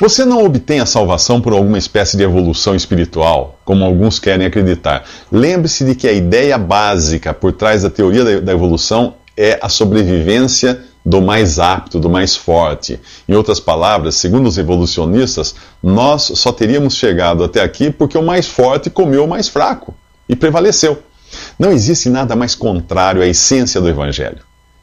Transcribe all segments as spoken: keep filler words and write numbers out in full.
Você não obtém a salvação por alguma espécie de evolução espiritual, como alguns querem acreditar. Lembre-se de que a ideia básica por trás da teoria da evolução é a sobrevivência do mais apto, do mais forte. Em outras palavras, segundo os evolucionistas, nós só teríamos chegado até aqui porque o mais forte comeu o mais fraco e prevaleceu. Não existe nada mais contrário à essência do Evangelho.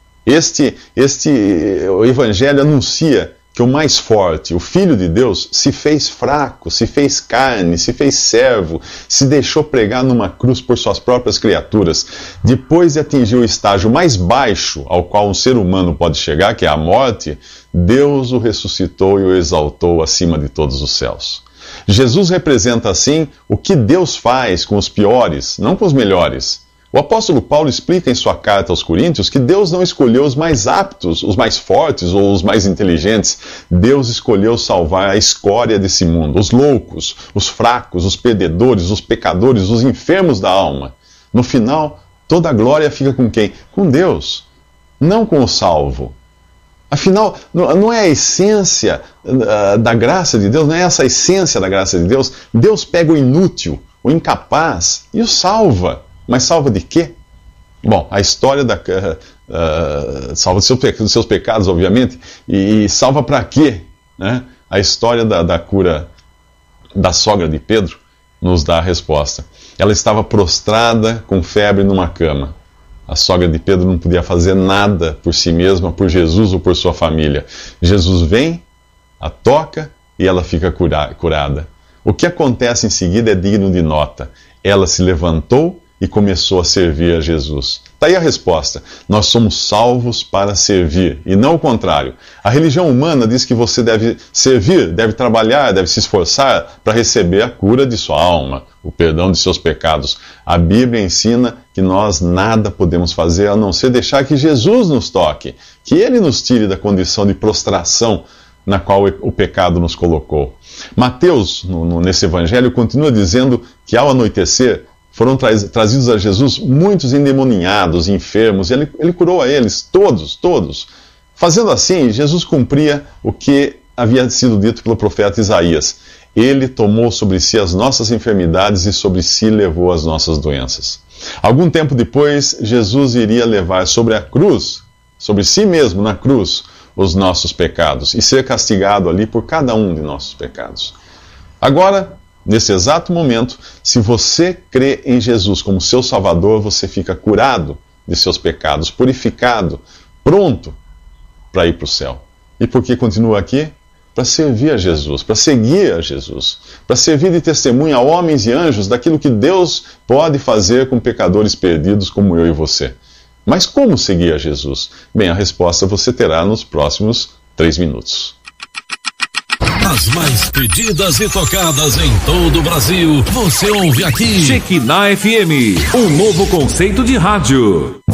Este, este, o Evangelho anuncia que o mais forte, o Filho de Deus, se fez fraco, se fez carne, se fez servo, se deixou pregar numa cruz por suas próprias criaturas. Depois de atingir o estágio mais baixo ao qual um ser humano pode chegar, que é a morte, Deus o ressuscitou e o exaltou acima de todos os céus. Jesus representa, assim, o que Deus faz com os piores, não com os melhores. O apóstolo Paulo explica em sua carta aos Coríntios que Deus não escolheu os mais aptos, os mais fortes ou os mais inteligentes. Deus escolheu salvar a escória desse mundo, os loucos, os fracos, os perdedores, os pecadores, os enfermos da alma. No final, toda a glória fica com quem? Com Deus, não com o salvo. Afinal, não é a essência da graça de Deus, não é essa a essência da graça de Deus. Deus pega o inútil, o incapaz e o salva. Mas salva de quê? Bom, a história da... Uh, uh, salva dos seus pecados, obviamente. E, e salva para quê? Né? A história da, da cura da sogra de Pedro nos dá a resposta. Ela estava prostrada com febre numa cama. A sogra de Pedro não podia fazer nada por si mesma, por Jesus ou por sua família. Jesus vem, a toca e ela fica cura, curada. O que acontece em seguida é digno de nota. Ela se levantou e começou a servir a Jesus. Está aí a resposta. Nós somos salvos para servir, e não o contrário. A religião humana diz que você deve servir, deve trabalhar, deve se esforçar para receber a cura de sua alma, o perdão de seus pecados. A Bíblia ensina que nós nada podemos fazer a não ser deixar que Jesus nos toque, que Ele nos tire da condição de prostração na qual o pecado nos colocou. Mateus, no, no, nesse evangelho, continua dizendo que ao anoitecer, foram trazidos a Jesus muitos endemoninhados, enfermos, e ele, ele curou a eles, todos, todos. Fazendo assim, Jesus cumpria o que havia sido dito pelo profeta Isaías. Ele tomou sobre si as nossas enfermidades e sobre si levou as nossas doenças. Algum tempo depois, Jesus iria levar sobre a cruz, sobre si mesmo na cruz, os nossos pecados e ser castigado ali por cada um de nossos pecados. Agora, nesse exato momento, se você crê em Jesus como seu Salvador, você fica curado de seus pecados, purificado, pronto para ir para o céu. E por que continua aqui? Para servir a Jesus, para seguir a Jesus, para servir de testemunha a homens e anjos daquilo que Deus pode fazer com pecadores perdidos como eu e você. Mas como seguir a Jesus? Bem, a resposta você terá nos próximos três minutos. As mais pedidas e tocadas em todo o Brasil, você ouve aqui. Shekinah F M, um novo conceito de rádio.